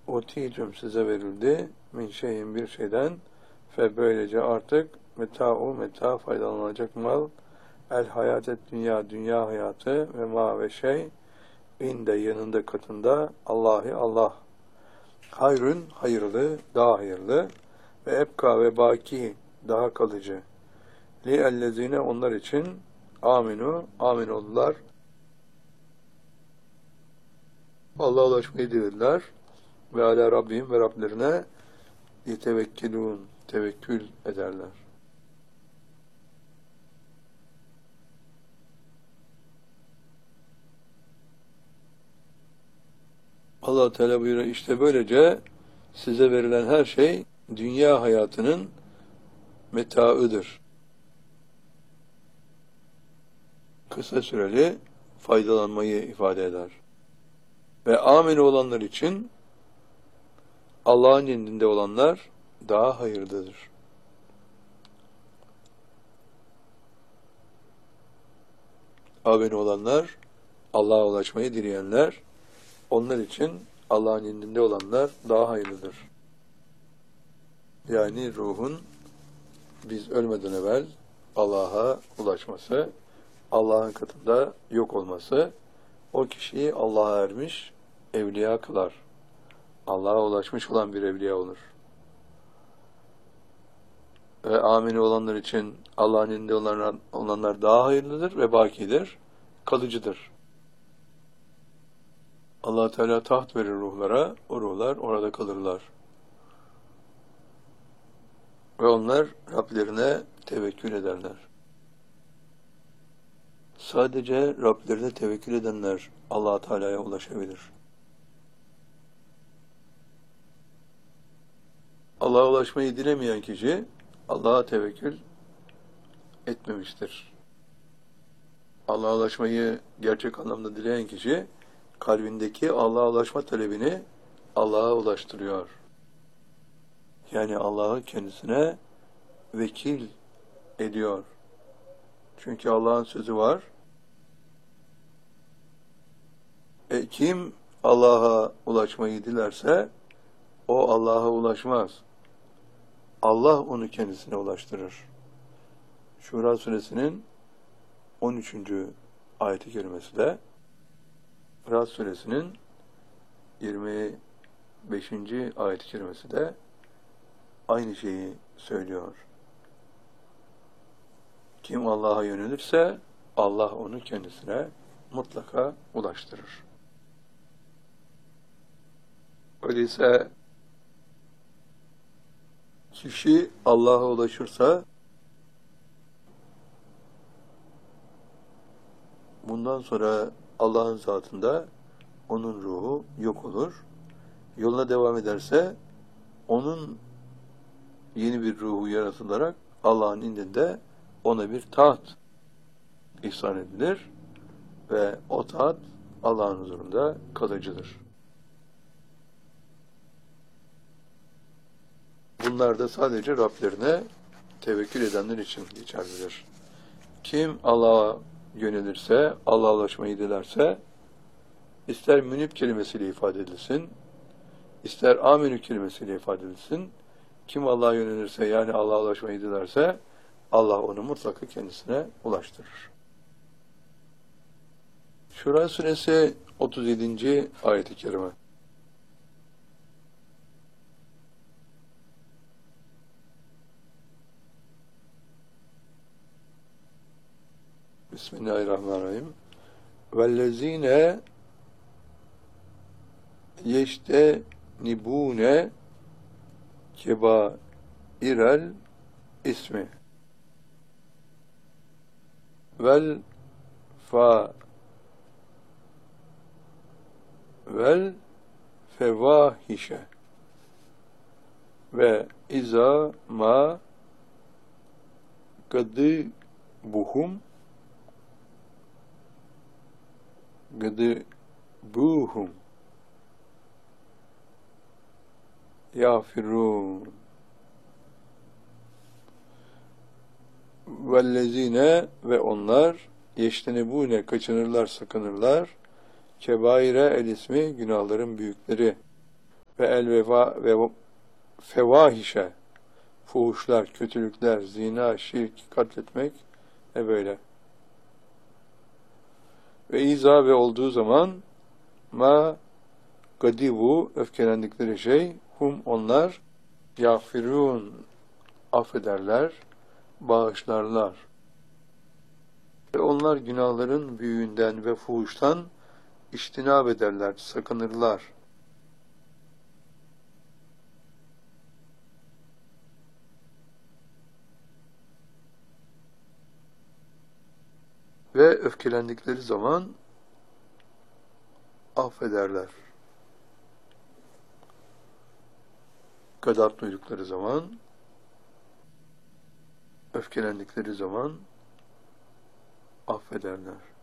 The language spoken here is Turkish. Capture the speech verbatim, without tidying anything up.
Utîcüm size verildi min şeyin bir şeyden fe böylece artık meta'u meta faydalanacak mal el hayatet dünya dünya hayatı ve ma ve şey inde yanında katında Allahi Allah hayrün hayırlı daha hayırlı ve ebka ve baki daha kalıcı li ellezine onlar için aminu amin oldular Allah'a ulaşmayı dilediler ve ala Rabbim ve Rablerine yetevekkilun tevekkül ederler. Allah Teala buyuruyor işte böylece size verilen her şey dünya hayatının metaıdır. Kısa süreli faydalanmayı ifade eder. Ve amin olanlar için Allah'ın indinde olanlar daha hayırlıdır. Amin olanlar, Allah'a ulaşmayı dileyenler, onlar için Allah'ın indinde olanlar daha hayırlıdır. Yani ruhun biz ölmeden evvel Allah'a ulaşması, Allah'ın katında yok olması, o kişiyi Allah'a ermiş, evliya kılar. Allah'a ulaşmış olan bir evliya olur. Ve amin olanlar için Allah'ın indinde olanlar, olanlar daha hayırlıdır ve bakidir, kalıcıdır. Allah Teala taht verir ruhlara, o ruhlar orada kalırlar. Ve onlar Rablerine tevekkül ederler. Sadece Rablerine tevekkül edenler Allah Teala'ya ulaşabilir. Allah'a ulaşmayı dilemeyen kişi Allah'a tevekkül etmemiştir. Allah'a ulaşmayı gerçek anlamda dileyen kişi kalbindeki Allah'a ulaşma talebini Allah'a ulaştırıyor. Yani Allah'ı kendisine vekil ediyor. Çünkü Allah'ın sözü var. E kim Allah'a ulaşmayı dilerse o Allah'a ulaşmaz. Allah onu kendisine ulaştırır. Şura suresinin on üçüncü ayet-i kerimesi de Ra'd suresinin yirmi beşinci ayet-i kerimesi de aynı şeyi söylüyor. Kim Allah'a yönelirse Allah onu kendisine mutlaka ulaştırır. Öyleyse kişi Allah'a ulaşırsa bundan sonra Allah'ın zatında onun ruhu yok olur. Yoluna devam ederse onun yeni bir ruhu yaratılarak Allah'ın indinde ona bir taht ihsan edilir ve o taht Allah'ın huzurunda kalıcıdır. Bunlar da sadece Rablerine tevekkül edenler için geçerlidir. Kim Allah'a yönelirse, Allah'a ulaşmayı dilerse, ister münib kelimesiyle ifade edilsin, ister aminü kelimesiyle ifade edilsin, kim Allah'a yönelirse, yani Allah'a ulaşmayı dilerse, Allah onu mutlaka kendisine ulaştırır. Şura suresi otuz yedinci ayet-i kerime. Bismillahirrahmanirrahim. Vellezine yeştenibune kebairel ismi vel fa vel fevahişe ve iza ma gıdı buhum gıdı buhum yafirun vellezine ve onlar yeştenibune kaçınırlar sakınırlar kebaire el ismi günahların büyükleri ve ve el veva ve fevahişe, fuhuşlar, kötülükler, zina, şirk, katletmek ve böyle. Ve iza ve olduğu zaman ma gadibu, öfkelendikleri şey, hum onlar, yağfirun, affederler, bağışlarlar. Ve onlar günahların büyüğünden ve fuhuştan iştinab ederler, sakınırlar. Ve öfkelendikleri zaman affederler. Gadap duydukları zaman, öfkelendikleri zaman affederler.